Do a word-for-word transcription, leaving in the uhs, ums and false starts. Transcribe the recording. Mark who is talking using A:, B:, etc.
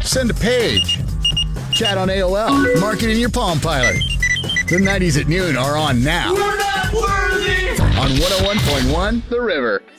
A: Send a page. Chat on A O L. Mark it in your Palm Pilot. The nineties at noon are on now.
B: We're not worthy!
A: On one oh one point one The River.